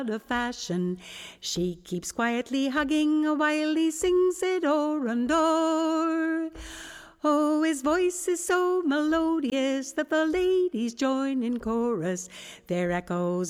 of fashion. She keeps quietly hugging while he sings it o'er and o'er. Oh, his voice is so melodious that the ladies join in chorus. Their echoes